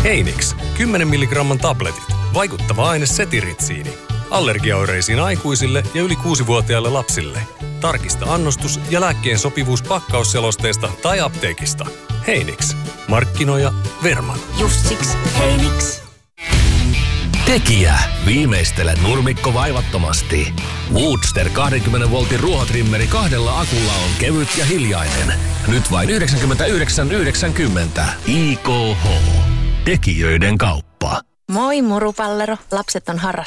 Heinix, 10 milligramman tabletit. Vaikuttava aine setiritsiini. Allergiaoireisiin aikuisille ja yli 6-vuotiaille lapsille. Tarkista annostus ja lääkkeen sopivuus pakkausselosteesta tai apteekista. Heinix. Markkinoija Verman. Just siksi Heinix. Tekijä. Viimeistele nurmikko vaivattomasti. Woodster 20 voltin ruohotrimmeri 2 akulla on kevyt ja hiljainen. Nyt vain 99,90. IKH. Tekijöiden kauppa. Moi murupallero, lapset on harrastuksissa.